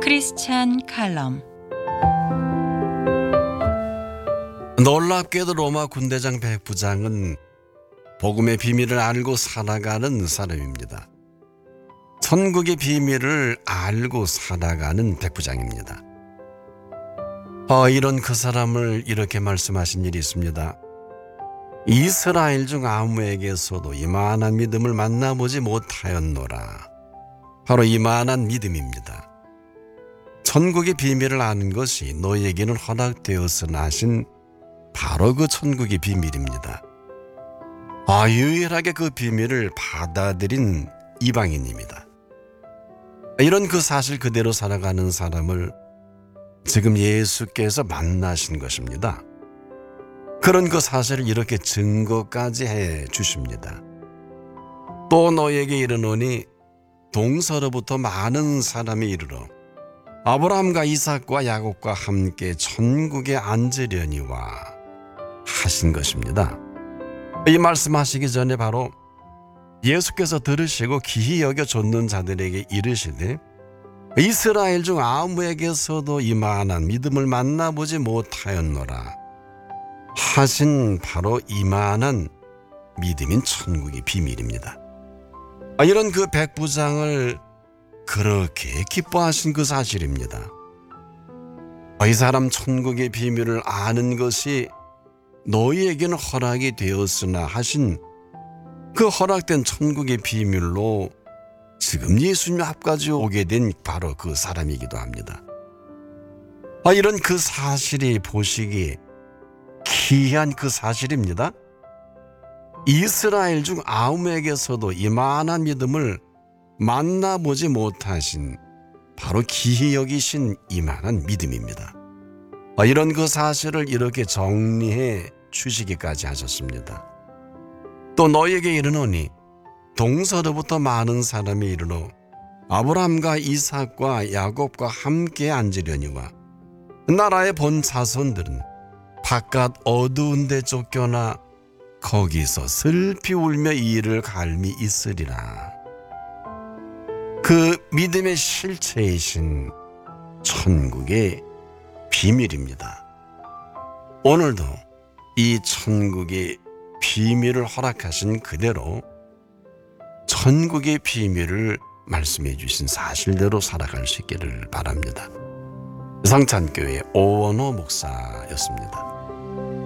크리스찬 칼럼. 놀랍게도 로마 군대장 백부장은 복음의 비밀을 알고 살아가는 사람입니다. 천국의 비밀을 알고 살아가는 백부장입니다. 이런 그 사람을 이렇게 말씀하신 일이 있습니다. 이스라엘 중 아무에게서도 이만한 믿음을 만나보지 못하였노라. 바로 이만한 믿음입니다. 천국의 비밀을 아는 것이 너희에게는 허락되었으나 하신 바로 그 천국의 비밀입니다. 유일하게 그 비밀을 받아들인 이방인입니다. 이런 그 사실 그대로 살아가는 사람을 지금 예수께서 만나신 것입니다. 그런 그 사실을 이렇게 증거까지 해 주십니다. 또 너에게 이르노니 동서로부터 많은 사람이 이르러 아브라함과 이삭과 야곱과 함께 천국에 앉으려니와 하신 것입니다. 이 말씀하시기 전에 바로 예수께서 들으시고 기히 여겨 좇는 자들에게 이르시되 이스라엘 중 아무에게서도 이만한 믿음을 만나보지 못하였노라 하신 바로 이만한 믿음인 천국의 비밀입니다. 이런 그 백부장을 그렇게 기뻐하신 그 사실입니다. 이 사람 천국의 비밀을 아는 것이 너희에게는 허락이 되었으나 하신 그 허락된 천국의 비밀로 지금 예수님 앞까지 오게 된 바로 그 사람이기도 합니다. 이런 그 사실이 보시기에 기이한 그 사실입니다. 이스라엘 중 아무에게서도 이만한 믿음을 만나보지 못하신 바로 기이 여기신 이만한 믿음입니다. 이런 그 사실을 이렇게 정리해 주시기까지 하셨습니다. 또 너희에게 이르노니 동서로부터 많은 사람이 이르러 아브라함과 이삭과 야곱과 함께 앉으려니와 나라의 본 자손들은 바깥 어두운 데 쫓겨나 거기서 슬피 울며 이를 갈미 있으리라. 그 믿음의 실체이신 천국의 비밀입니다. 오늘도 이 천국의 비밀을 허락하신 그대로 천국의 비밀을 말씀해 주신 사실대로 살아갈 수 있기를 바랍니다. 성찬교회 오원호 목사였습니다.